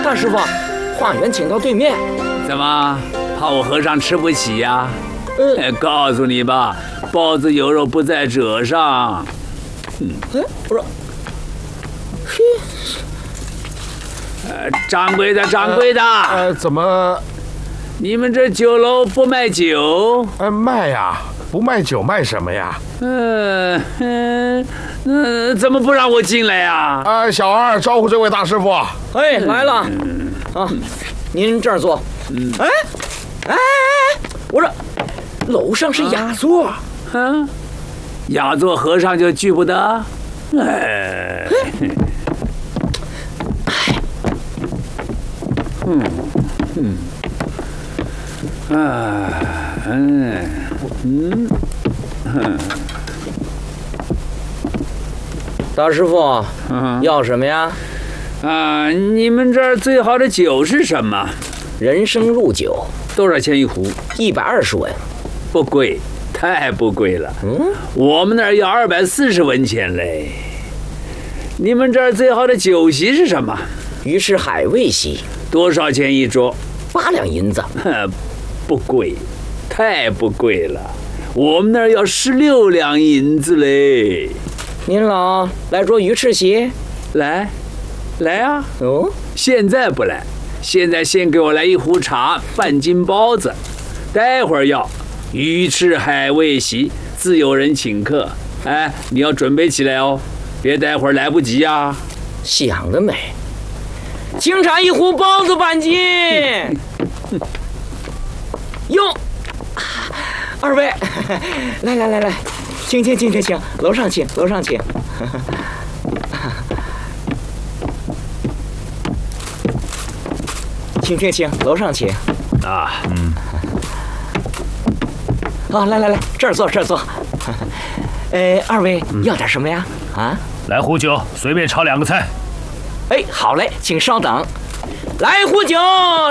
大师傅，化缘请到对面。 怎么怕我和尚吃不起呀？告诉你吧，包子有肉不在褶上。 我说， 掌柜的， 怎么？ 你们这酒楼不卖酒？ 卖呀，不卖酒卖什么呀？ 怎么不让我进来呀？ 小二招呼这位大师傅。 哎，来了，啊，您这儿坐。我说，楼上是雅座。 雅座和尚就拒不得？ 大师傅，要什么呀？ 你们这儿最好的酒是什么？ 人参露酒， 多少钱一壶 ？120文。 不贵，太不贵了。我们那儿要240文钱嘞。你们这儿最好的酒席是什么？ 鱼翅海味席。 多少钱一桌 ？8两银子。 不贵，太不贵了。我们那儿要16两银子嘞。 您老来桌鱼翅席？ 来啊！现在不来，现在先给我来一壶茶，半斤包子。待会儿要鱼翅海味席，自有人请客。你要准备起来哦，别待会儿来不及啊。 想得美！清茶一壶，包子半斤。哟，二位，来，请，楼上请。请，楼上请。好，来，这儿坐。二位要点什么呀？ 来壶酒，随便炒2个菜。 好嘞，请稍等。来壶酒。